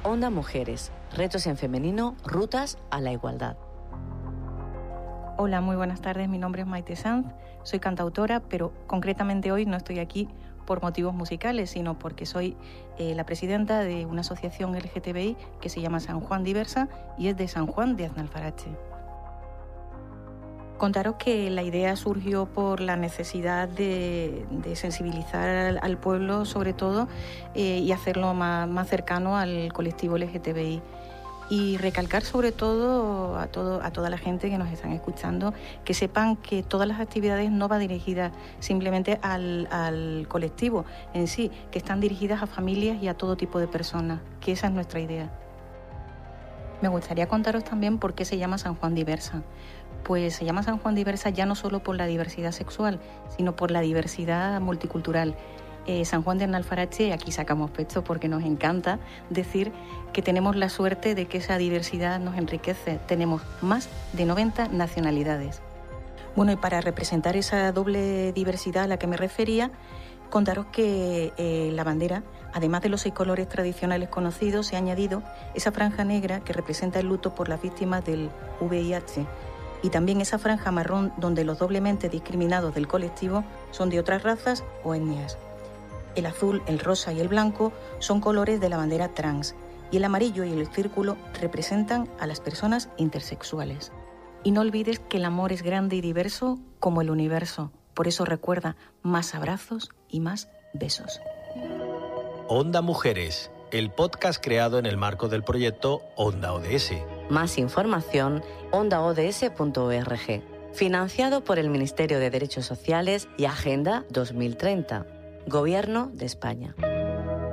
Onda Mujeres, retos en femenino, rutas a la igualdad. Hola, muy buenas tardes. Mi nombre es Maite Sanz, soy cantautora, pero concretamente hoy no estoy aquí por motivos musicales, sino porque soy la presidenta de una asociación LGTBI que se llama San Juan Diversa y es de San Juan de Aznalfarache. Contaros que la idea surgió por la necesidad de sensibilizar al pueblo, sobre todo, y hacerlo más cercano al colectivo LGTBI. Y recalcar sobre todo a toda la gente que nos están escuchando, que sepan que todas las actividades no van dirigidas simplemente al colectivo en sí, que están dirigidas a familias y a todo tipo de personas, que esa es nuestra idea. Me gustaría contaros también por qué se llama San Juan Diversa. Pues se llama San Juan Diversa ya no solo por la diversidad sexual, sino por la diversidad multicultural. San Juan de Aznalfarache, aquí sacamos pecho porque nos encanta decir que tenemos la suerte de que esa diversidad nos enriquece. Tenemos más de 90 nacionalidades. Bueno, y para representar esa doble diversidad a la que me refería, contaros que la bandera, además de los 6 colores tradicionales conocidos, se ha añadido esa franja negra que representa el luto por las víctimas del VIH. Y también esa franja marrón donde los doblemente discriminados del colectivo son de otras razas o etnias. El azul, el rosa y el blanco son colores de la bandera trans y el amarillo y el círculo representan a las personas intersexuales. Y no olvides que el amor es grande y diverso como el universo. Por eso recuerda, más abrazos y más besos. Onda Mujeres, el podcast creado en el marco del proyecto Onda ODS. Más información, ondaods.org. Financiado por el Ministerio de Derechos Sociales y Agenda 2030. Gobierno de España.